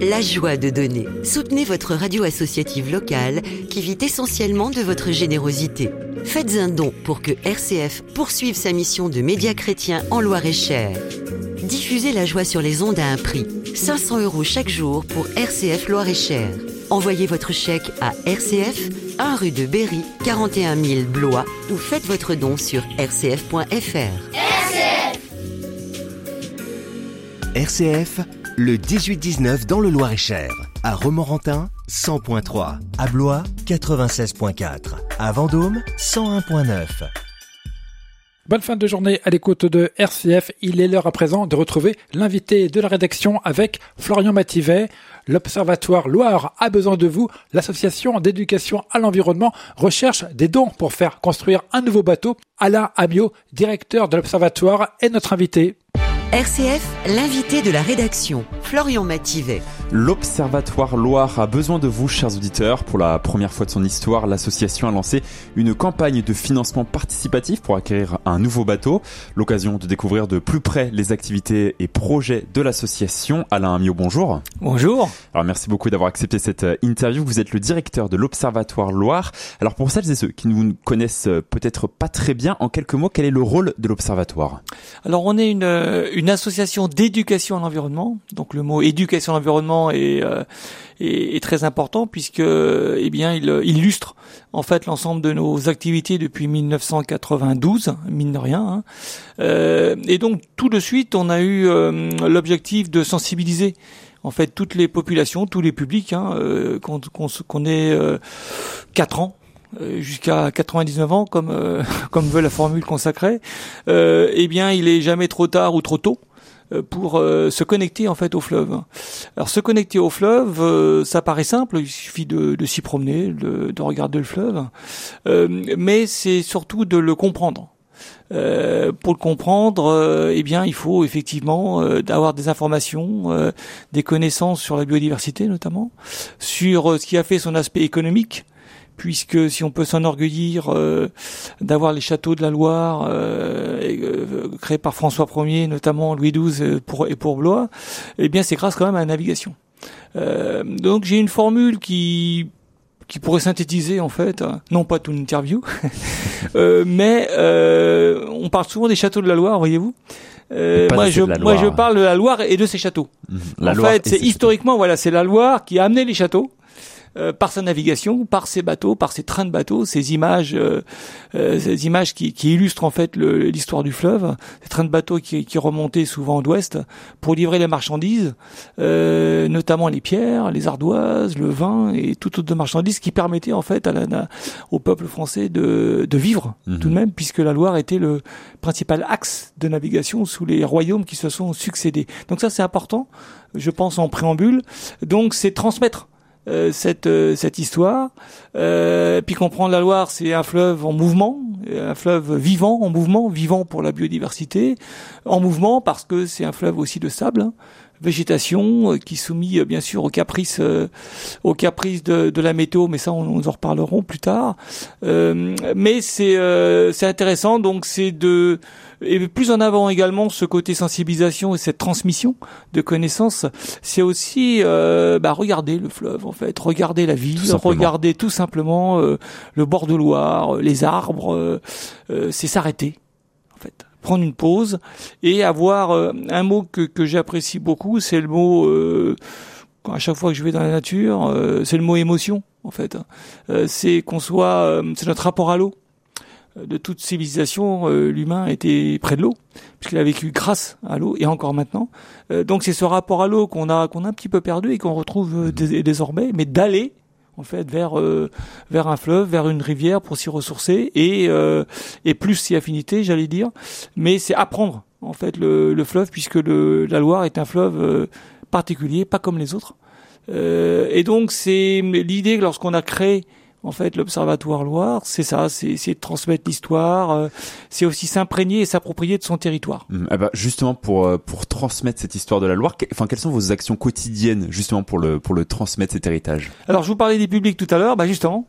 La joie de donner. Soutenez votre radio associative locale qui vit essentiellement de votre générosité. Faites un don pour que RCF poursuive sa mission de média chrétien en Loir-et-Cher. Diffusez la joie sur les ondes à un prix. 500 € chaque jour pour RCF Loir-et-Cher. Envoyez votre chèque à RCF, 1 rue de Berry, 41 000 Blois ou faites votre don sur rcf.fr. RCF, le 18-19 dans le Loir-et-Cher. À Romorantin, 100.3. À Blois, 96.4. À Vendôme, 101.9. Bonne fin de journée à l'écoute de RCF. Il est l'heure à présent de retrouver l'invité de la rédaction avec Florian Mativet. L'Observatoire Loire a besoin de vous. L'association d'éducation à l'environnement recherche des dons pour faire construire un nouveau bateau. Alain Amiot, directeur de l'Observatoire, est notre invité. RCF, l'invité de la rédaction, Florian Mativet. L'Observatoire Loire a besoin de vous, chers auditeurs. Pour la première fois de son histoire, l'association a lancé une campagne de financement participatif pour acquérir un nouveau bateau. L'occasion de découvrir de plus près les activités et projets de l'association. Alain Amiot, bonjour. Bonjour. Alors merci beaucoup d'avoir accepté cette interview. Vous êtes le directeur de l'Observatoire Loire. Alors pour celles et ceux qui ne vous connaissent peut-être pas très bien, en quelques mots, quel est le rôle de l'Observatoire ? Alors on est une association d'éducation à l'environnement. Donc le mot éducation à l'environnement est très important puisque il illustre en fait l'ensemble de nos activités depuis 1992, mine de rien. Et donc tout de suite on a eu l'objectif de sensibiliser en fait toutes les populations, tous les publics, qu'on ait 4 ans. Jusqu'à 99 ans, comme veut la formule consacrée, il est jamais trop tard ou trop tôt pour se connecter en fait au fleuve. Alors se connecter au fleuve, ça paraît simple, il suffit de s'y promener, de regarder le fleuve, mais c'est surtout de le comprendre. Pour le comprendre, il faut effectivement avoir des informations, des connaissances sur la biodiversité notamment, sur ce qui a fait son aspect économique. Puisque si on peut s'enorgueillir d'avoir les châteaux de la Loire créés par François Ier, notamment Louis XII pour Blois, c'est grâce quand même à la navigation. Donc j'ai une formule qui pourrait synthétiser en fait, non pas toute une interview, mais on parle souvent des châteaux de la Loire, voyez-vous. Moi je parle de la Loire et de ses châteaux. C'est historiquement c'est la Loire qui a amené les châteaux. Par sa navigation, par ses bateaux, par ses trains de bateaux, ces images qui illustrent en fait l'histoire du fleuve, ces trains de bateaux qui remontaient souvent d'ouest pour livrer les marchandises, notamment les pierres, les ardoises, le vin et toutes autres marchandises qui permettaient en fait au peuple français de vivre tout de même, puisque la Loire était le principal axe de navigation sous les royaumes qui se sont succédés. Donc ça c'est important, je pense en préambule. Donc c'est transmettre cette histoire, puis comprendre la Loire, c'est un fleuve en mouvement, un fleuve vivant, en mouvement, vivant pour la biodiversité, en mouvement parce que c'est un fleuve aussi de sable, végétation qui est soumis bien sûr aux caprices de la météo, mais ça on en reparlerons plus tard. Mais c'est intéressant, donc c'est et plus en avant également ce côté sensibilisation et cette transmission de connaissances, c'est aussi regarder le fleuve en fait, regarder la ville, regarder tout simplement le bord de Loire, les arbres, c'est s'arrêter en fait, prendre une pause et avoir un mot que j'apprécie beaucoup, c'est le mot à chaque fois que je vais dans la nature, c'est le mot émotion en fait. C'est c'est notre rapport à l'eau. De toute civilisation, l'humain était près de l'eau, puisqu'il a vécu grâce à l'eau, et encore maintenant. Donc c'est ce rapport à l'eau qu'on a un petit peu perdu et qu'on retrouve désormais, mais d'aller en fait vers un fleuve, vers une rivière pour s'y ressourcer et plus si affinité, j'allais dire. Mais c'est apprendre en fait le fleuve, puisque la Loire est un fleuve particulier, pas comme les autres. Et donc c'est l'idée que lorsqu'on a créé en fait, l'Observatoire Loire, c'est ça, c'est de transmettre l'histoire, c'est aussi s'imprégner et s'approprier de son territoire. Justement, pour transmettre cette histoire de la Loire, quelles sont vos actions quotidiennes, justement, pour le transmettre, cet héritage? Alors, je vous parlais des publics tout à l'heure, justement,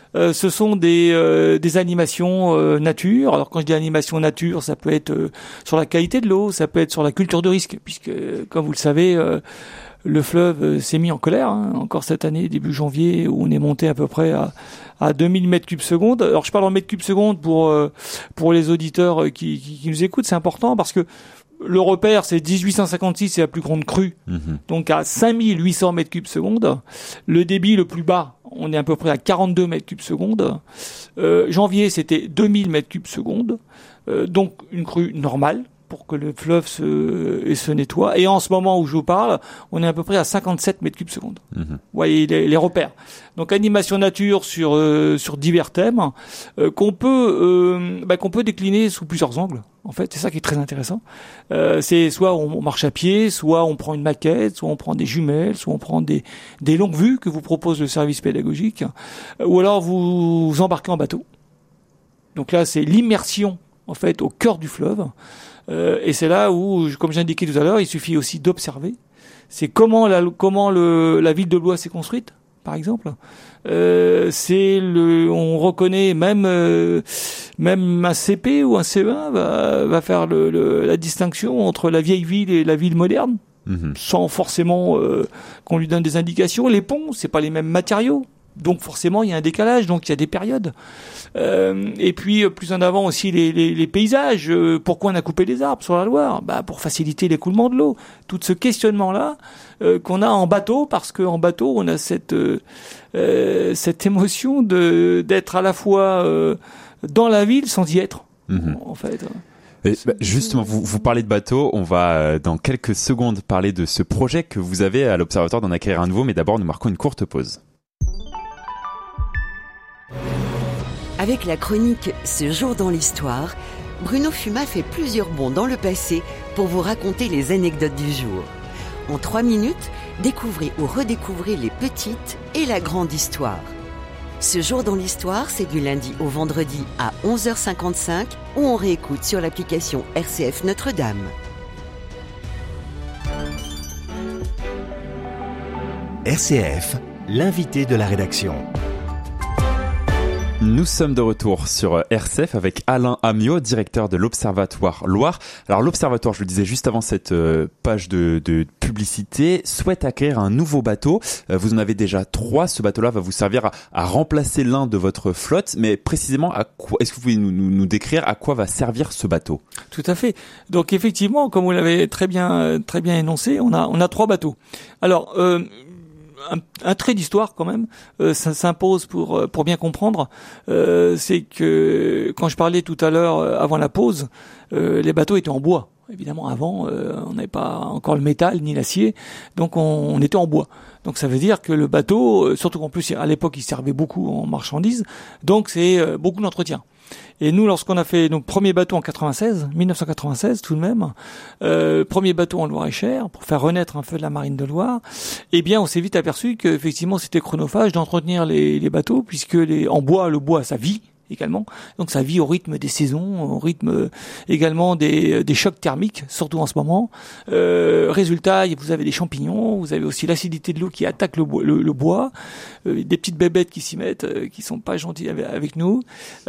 ce sont des animations nature. Alors quand je dis animation nature, ça peut être sur la qualité de l'eau, ça peut être sur la culture de risque, puisque comme vous le savez, le fleuve s'est mis en colère, encore cette année, début janvier, où on est monté à peu près à 2000 mètres cubes secondes. Alors je parle en mètres cubes secondes pour les auditeurs qui nous écoutent, c'est important parce que le repère, c'est 1856, c'est la plus grande crue. Donc à 5800 mètres cubes secondes. Le débit le plus bas, on est à peu près à 42 mètres cubes secondes. Janvier, c'était 2000 mètres cubes secondes. Donc une crue normale pour que le fleuve se nettoie. Et en ce moment où je vous parle, on est à peu près à 57 mètres cubes secondes. Vous voyez les repères. Donc animation nature sur divers thèmes qu'on peut décliner sous plusieurs angles. En fait, c'est ça qui est très intéressant. C'est soit on marche à pied, soit on prend une maquette, soit on prend des jumelles, soit on prend des longues vues que vous propose le service pédagogique, ou alors vous embarquez en bateau. Donc là, c'est l'immersion en fait au cœur du fleuve. Et c'est là où, comme j'ai indiqué tout à l'heure, il suffit aussi d'observer. C'est comment la ville de Blois s'est construite, par exemple. On reconnaît même un CP ou un CE1 va faire la distinction entre la vieille ville et la ville moderne, sans forcément qu'on lui donne des indications. Les ponts, c'est pas les mêmes matériaux. Donc forcément, il y a un décalage, donc il y a des périodes. Et puis plus en avant aussi les paysages. Pourquoi on a coupé les arbres sur la Loire ? Pour faciliter l'écoulement de l'eau. Tout ce questionnement-là qu'on a en bateau, parce qu'en bateau, on a cette émotion d'être à la fois dans la ville sans y être, en fait. Et justement, vous parlez de bateau, on va dans quelques secondes parler de ce projet que vous avez à l'Observatoire d'en acquérir un nouveau, mais d'abord nous marquons une courte pause. Avec la chronique « Ce jour dans l'histoire », Bruno Fumat fait plusieurs bonds dans le passé pour vous raconter les anecdotes du jour. En 3 minutes, découvrez ou redécouvrez les petites et la grande histoire. Ce jour dans l'histoire, c'est du lundi au vendredi à 11h55 ou on réécoute sur l'application RCF Notre-Dame. RCF, l'invité de la rédaction. Nous sommes de retour sur RCF avec Alain Amiot, directeur de l'Observatoire Loire. Alors l'Observatoire, je le disais juste avant cette page de publicité, souhaite acquérir un nouveau bateau. Vous en avez déjà 3. Ce bateau-là va vous servir à remplacer l'un de votre flotte. Mais précisément, à quoi est-ce que vous pouvez nous décrire à quoi va servir ce bateau ? Tout à fait. Donc effectivement, comme vous l'avez très bien énoncé, on a 3 bateaux. Alors un trait d'histoire quand même, ça s'impose pour bien comprendre. C'est que quand je parlais tout à l'heure avant la pause, les bateaux étaient en bois. Évidemment, avant, on n'avait pas encore le métal ni l'acier, donc on était en bois. Donc ça veut dire que le bateau, surtout qu'en plus à l'époque il servait beaucoup en marchandises, donc c'est beaucoup d'entretien. Et nous, lorsqu'on a fait nos premiers bateaux en 1996 tout de même, premier bateau en Loire-et-Cher pour faire renaître un feu de la marine de Loire, eh bien on s'est vite aperçu qu'effectivement c'était chronophage d'entretenir les bateaux, puisque le bois ça vit également, donc ça vit au rythme des saisons, au rythme également des chocs thermiques, surtout en ce moment. Résultat, vous avez des champignons, vous avez aussi l'acidité de l'eau qui attaque le bois, des petites bébêtes qui s'y mettent, qui sont pas gentilles avec nous,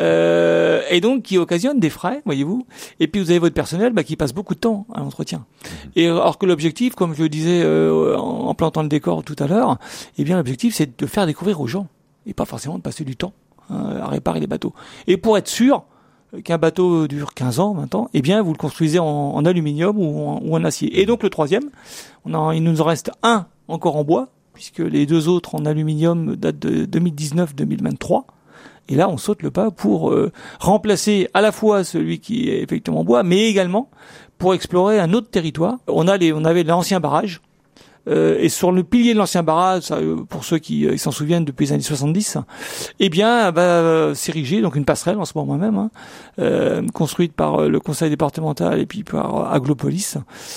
et donc qui occasionnent des frais, voyez-vous. Et puis vous avez votre personnel qui passe beaucoup de temps à l'entretien. Et alors que l'objectif, comme je le disais en plantant le décor tout à l'heure, eh bien l'objectif c'est de faire découvrir aux gens, et pas forcément de passer du temps à réparer les bateaux. Et pour être sûr qu'un bateau dure 15 ans, 20 ans, eh bien, vous le construisez en aluminium ou en acier. Et donc, le troisième, il nous en reste un encore en bois, puisque les 2 autres en aluminium datent de 2019-2023. Et là, on saute le pas pour remplacer à la fois celui qui est effectivement en bois, mais également pour explorer un autre territoire. On avait l'ancien barrage, et sur le pilier de l'ancien barrage, pour ceux qui s'en souviennent depuis les années 70, eh bien, s'ériger donc une passerelle en ce moment même, construite par le conseil départemental et puis par Aglopolis.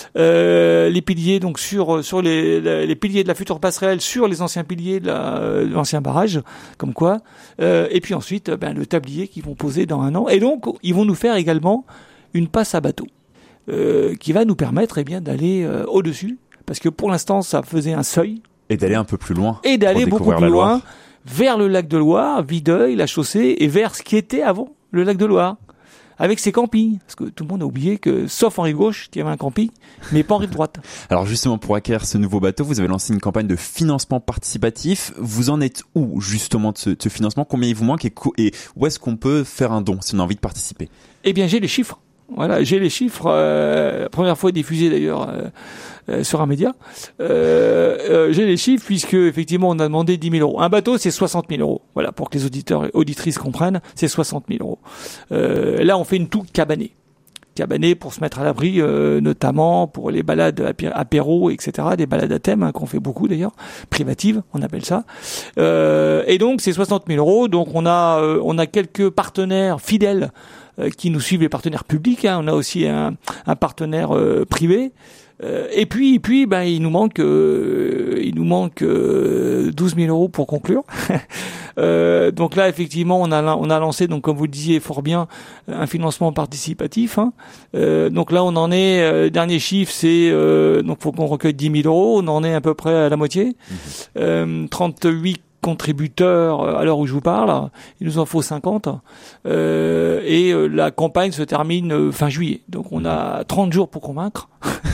Les piliers donc sur les piliers de la future passerelle sur les anciens piliers de l'ancien barrage, comme quoi. Et puis ensuite, le tablier qu'ils vont poser dans 1 an. Et donc, ils vont nous faire également une passe à bateau, qui va nous permettre d'aller au-dessus. Parce que pour l'instant, ça faisait un seuil. Et d'aller un peu plus loin. Et d'aller beaucoup plus loin. vers le lac de Loire, Videuil, la chaussée, et vers ce qui était avant le lac de Loire, avec ses campings. Parce que tout le monde a oublié que, sauf en rive gauche, il y avait un camping, mais pas en rive droite. Alors justement, pour acquérir ce nouveau bateau, vous avez lancé une campagne de financement participatif. Vous en êtes où justement de ce financement? Combien il vous manque et où est-ce qu'on peut faire un don si on a envie de participer? Eh bien, j'ai les chiffres. Voilà, j'ai les chiffres. La première fois diffusé d'ailleurs sur un média. J'ai les chiffres puisque effectivement on a demandé 10 000 euros. Un bateau, c'est 60 000 euros. Voilà, pour que les auditeurs et auditrices comprennent, c'est 60 000 euros. Là, on fait une tour cabanée pour se mettre à l'abri, notamment pour les balades apéro, etc., des balades à thème, qu'on fait beaucoup d'ailleurs, privatives, on appelle ça. Et donc c'est 60 000 euros. Donc on a quelques partenaires fidèles qui nous suivent, les partenaires publics. On a aussi un partenaire privé. Et puis, il nous manque 12 000 euros pour conclure. Donc là, effectivement, on a lancé, donc comme vous le disiez fort bien, un financement participatif. Donc là, on en est. Dernier chiffre, c'est donc faut qu'on recueille 10 000 euros. On en est à peu près à la moitié. 38 contributeurs à l'heure où je vous parle, il nous en faut 50 et la campagne se termine fin juillet, donc on a 30 jours pour convaincre.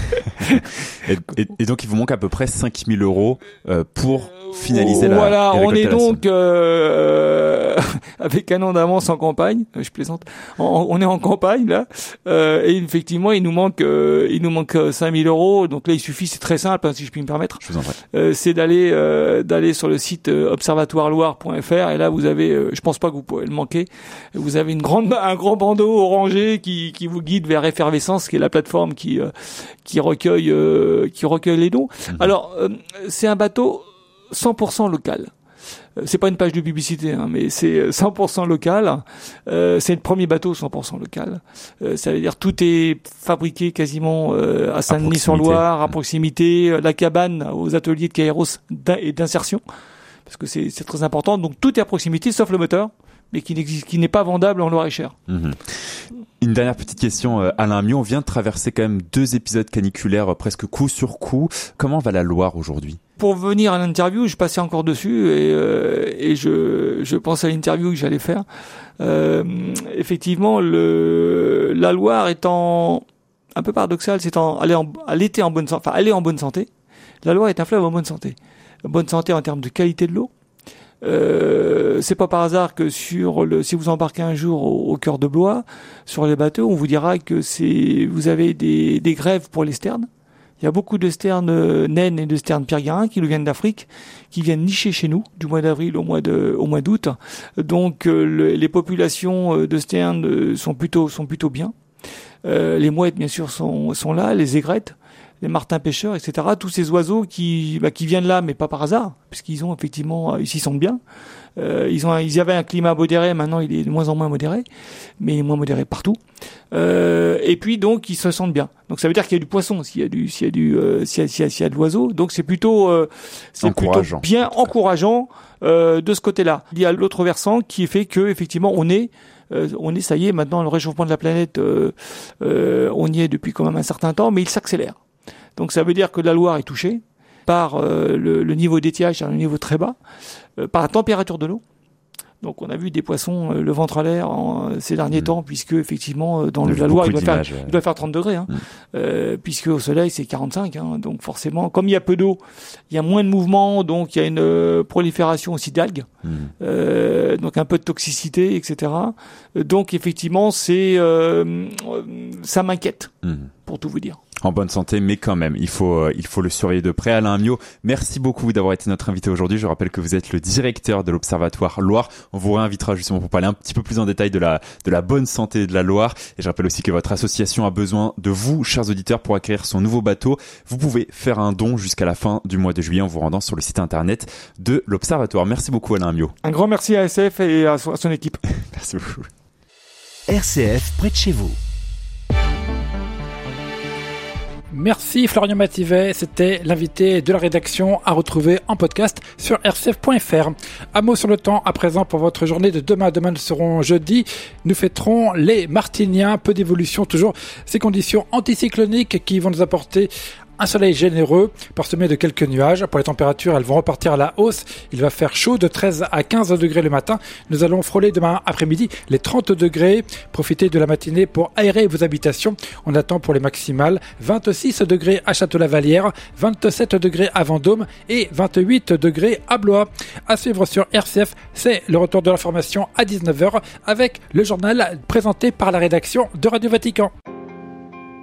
et donc il vous manque à peu près 5 000 euros pour finaliser la voilà, on est donc avec un an d'avance en campagne, je plaisante, on est en campagne là, et effectivement il nous manque 5 000 euros, donc là il suffit, c'est très simple, si je puis me permettre, je vous en prie. C'est d'aller sur le site observatoireloire.fr, et là vous avez, je pense pas que vous pouvez le manquer, vous avez un grand bandeau orangé qui vous guide vers Effervescence, qui est la plateforme qui recueille les dons. Alors c'est un bateau 100% local. C'est pas une page de publicité, mais c'est 100% local. C'est le premier bateau 100% local. Ça veut dire tout est fabriqué quasiment à Saint-Denis-sur-Loire, à proximité. La cabane aux ateliers de Kairos et d'insertion, parce que c'est très important. Donc tout est à proximité, sauf le moteur, mais qui n'est pas vendable en Loir-et-Cher. Une dernière petite question, Alain Miot. On vient de traverser quand même 2 épisodes caniculaires presque coup sur coup. Comment va la Loire aujourd'hui? Pour venir à l'interview, je passais encore dessus et je pense à l'interview que j'allais faire. Effectivement, la Loire étant un peu paradoxale, elle était en bonne santé. Enfin, elle est en bonne santé. La Loire est un fleuve en bonne santé. Bonne santé en termes de qualité de l'eau. C'est pas par hasard que si vous embarquez un jour au cœur de Blois, sur les bateaux, on vous dira que vous avez des grèves pour les sternes. Il y a beaucoup de sternes naines et de sternes pierre-garin qui nous viennent d'Afrique, qui viennent nicher chez nous du mois d'avril au mois d'août. Donc les populations de sternes sont plutôt bien. Les mouettes bien sûr sont là, les aigrettes, les martins pêcheurs, etc. Tous ces oiseaux qui viennent là, mais pas par hasard, puisqu'ils ont effectivement, ils s'y sentent bien. Ils avaient un climat modéré, maintenant il est de moins en moins modéré, mais moins modéré partout. Et puis donc ils se sentent bien. Donc ça veut dire qu'il y a du poisson, s'il y a de l'oiseau. Donc c'est plutôt bien encourageant de ce côté-là. Il y a l'autre versant qui fait que effectivement on est ça y est, maintenant le réchauffement de la planète, on y est depuis quand même un certain temps, mais il s'accélère. Donc ça veut dire que la Loire est touchée par le niveau d'étiage, un niveau très bas, par la température de l'eau. Donc on a vu des poissons le ventre à l'air ces derniers temps, puisque effectivement dans la Loire il doit faire 30 degrés, puisque au soleil c'est 45. Donc forcément, comme il y a peu d'eau, il y a moins de mouvement, donc il y a une prolifération aussi d'algues, donc un peu de toxicité, etc. Donc effectivement ça m'inquiète, pour tout vous dire. En bonne santé, mais quand même, il faut le surveiller de près. Alain Miot, merci beaucoup d'avoir été notre invité aujourd'hui. Je rappelle que vous êtes le directeur de l'Observatoire Loire. On vous réinvitera justement pour parler un petit peu plus en détail de la bonne santé de la Loire. Et je rappelle aussi que votre association a besoin de vous, chers auditeurs, pour acquérir son nouveau bateau. Vous pouvez faire un don jusqu'à la fin du mois de juillet en vous rendant sur le site internet de l'Observatoire. Merci beaucoup, Alain Miot. Un grand merci à SF et à son équipe. Merci beaucoup. RCF près de chez vous. Merci Florian Mativet, c'était l'invité de la rédaction à retrouver en podcast sur rcf.fr. Un mot sur le temps à présent pour votre journée de demain. Demain nous serons jeudi, nous fêterons les Martiniens, peu d'évolution toujours, ces conditions anticycloniques qui vont nous apporter un soleil généreux, parsemé de quelques nuages. Pour les températures, elles vont repartir à la hausse. Il va faire chaud de 13 à 15 degrés le matin. Nous allons frôler demain après-midi les 30 degrés. Profitez de la matinée pour aérer vos habitations. On attend pour les maximales 26 degrés à Château-Lavalière, 27 degrés à Vendôme et 28 degrés à Blois. À suivre sur RCF, c'est le retour de l'information à 19h avec le journal présenté par la rédaction de Radio Vatican.